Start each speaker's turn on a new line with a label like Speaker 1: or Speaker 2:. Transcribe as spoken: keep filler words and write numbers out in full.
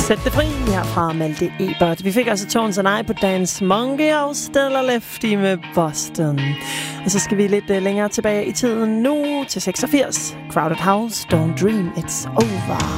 Speaker 1: Sæt det fri her fra Malte Ebert. Vi fik også Tones and I på Dance Monkey og Stella Lefty med Boston. Og så skal vi lidt uh, længere tilbage i tiden nu til seksogfirs. Crowded House, Don't Dream It's Over.